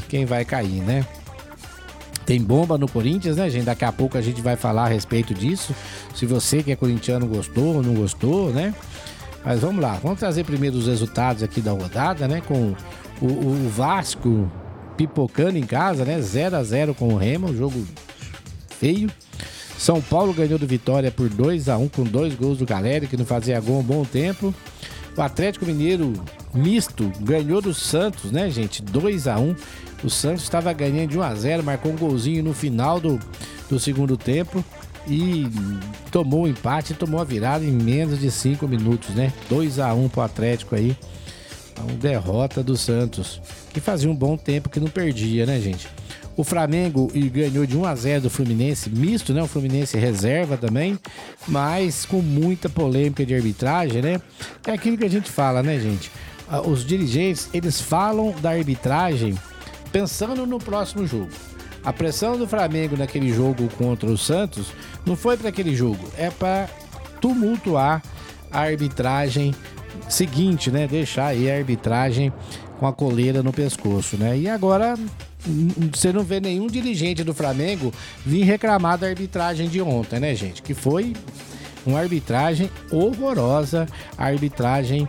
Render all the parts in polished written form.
quem vai cair, né? Tem bomba no Corinthians, né, gente? Daqui a pouco a gente vai falar a respeito disso. Se você que é corintiano gostou ou não gostou, né? Mas vamos lá, vamos trazer primeiro os resultados aqui da rodada, né? Com o Vasco pipocando em casa, né? 0-0 com o Remo, um jogo feio. São Paulo ganhou do Vitória por 2-1 com 2 gols do Caleri, que não fazia gol há um bom tempo. O Atlético Mineiro misto ganhou do Santos, né, gente? 2-1. O Santos estava ganhando de 1-0, marcou um golzinho no final do segundo tempo e tomou o empate, tomou a virada em menos de 5 minutos, né? 2-1 pro Atlético aí. Uma derrota do Santos, que fazia um bom tempo que não perdia, né, gente? O Flamengo ganhou de 1-0 do Fluminense, misto, né? O Fluminense reserva também, mas com muita polêmica de arbitragem, né? É aquilo que a gente fala, né, gente? Os dirigentes, eles falam da arbitragem pensando no próximo jogo. A pressão do Flamengo naquele jogo contra o Santos não foi para aquele jogo, é para tumultuar a arbitragem seguinte, né? Deixar aí a arbitragem com a coleira no pescoço, né? E agora você não vê nenhum dirigente do Flamengo vir reclamar da arbitragem de ontem, né, gente? Que foi uma arbitragem horrorosa, a arbitragem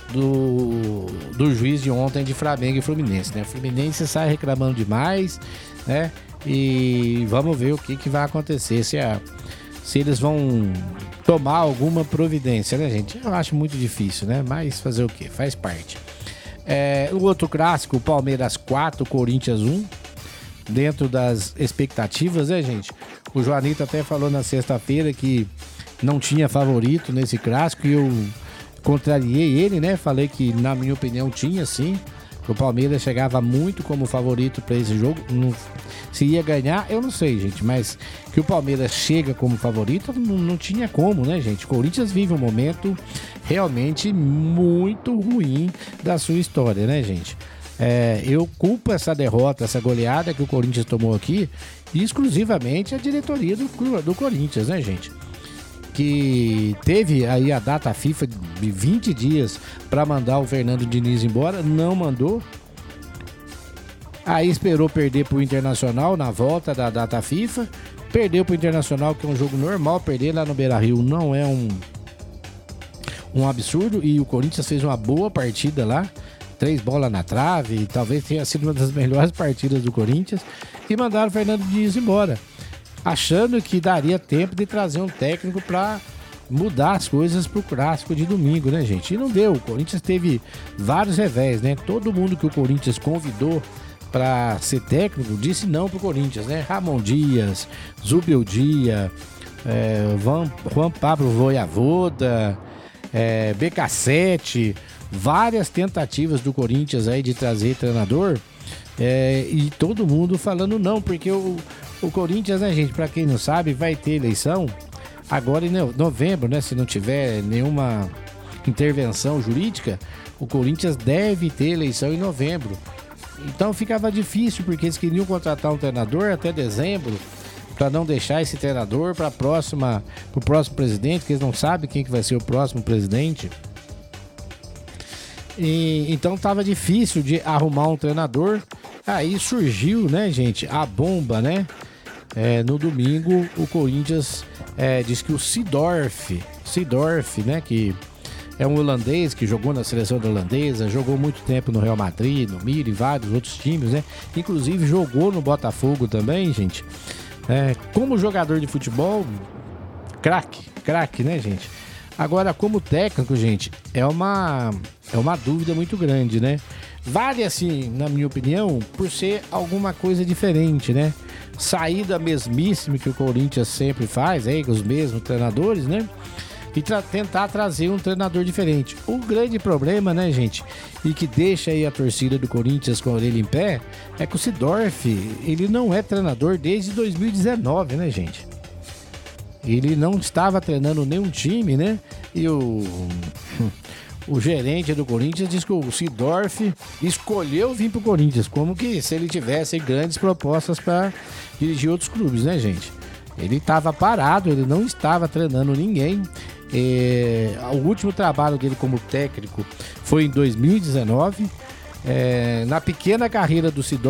do juiz de ontem de Flamengo e Fluminense, né? O Fluminense sai reclamando demais, né? E vamos ver o que vai acontecer, se eles vão tomar alguma providência, né, gente? Eu acho muito difícil, né? Mas fazer o quê? Faz parte. O outro clássico, o Palmeiras 4, Corinthians 1, dentro das expectativas, né, gente? O Joanito até falou na sexta-feira que não tinha favorito nesse clássico e eu contrariei ele, né? Falei que, na minha opinião, tinha sim. O Palmeiras chegava muito como favorito para esse jogo. Se ia ganhar, eu não sei, gente. Mas que o Palmeiras chega como favorito, não tinha como, né, gente? O Corinthians vive um momento realmente muito ruim da sua história, né, gente? Eu culpo essa derrota, essa goleada que o Corinthians tomou aqui, exclusivamente a diretoria do Corinthians, né, gente? Que teve aí a data FIFA de 20 dias para mandar o Fernando Diniz embora, não mandou. Aí esperou perder pro Internacional na volta da data FIFA, perdeu pro Internacional, que é um jogo normal, perder lá no Beira-Rio não é um absurdo, e o Corinthians fez uma boa partida lá, 3 bolas na trave, talvez tenha sido uma das melhores partidas do Corinthians, e mandaram o Fernando Diniz embora, achando que daria tempo de trazer um técnico para mudar as coisas pro clássico de domingo, né, gente? E não deu. O Corinthians teve vários revés, né? Todo mundo que o Corinthians convidou para ser técnico disse não pro Corinthians, né? Ramon Dias, Zubeldia, Juan Pablo Voivoda, BK7, várias tentativas do Corinthians aí de trazer treinador, e todo mundo falando não, porque o Corinthians, né, gente, pra quem não sabe, vai ter eleição agora em novembro, né? Se não tiver nenhuma intervenção jurídica, o Corinthians deve ter eleição em novembro. Então ficava difícil, porque eles queriam contratar um treinador até dezembro, para não deixar esse treinador para o próximo presidente, que eles não sabem quem que vai ser o próximo presidente. Então tava difícil de arrumar um treinador. Aí surgiu, né, gente, a bomba, né? No domingo, o Corinthians diz que o Seedorf, né, que é um holandês que jogou na seleção holandesa, jogou muito tempo no Real Madrid, no Milan e vários outros times, né? Inclusive jogou no Botafogo também, gente. Como jogador de futebol, craque, né, gente? Agora, como técnico, gente, é uma dúvida muito grande, né? Vale, assim, na minha opinião, por ser alguma coisa diferente, né? Sair da mesmíssima que o Corinthians sempre faz, com os mesmos treinadores, né? E tentar trazer um treinador diferente. O grande problema, né, gente, e que deixa aí a torcida do Corinthians com a orelha em pé, é que o Seedorf, ele não é treinador desde 2019, né, gente? Ele não estava treinando nenhum time, né? E o gerente do Corinthians diz que o Seedorf escolheu vir pro Corinthians, como que se ele tivesse grandes propostas para dirigir outros clubes, né, gente? Ele estava parado, ele não estava treinando ninguém. O último trabalho dele como técnico foi em 2019. Na pequena carreira do Seedorf,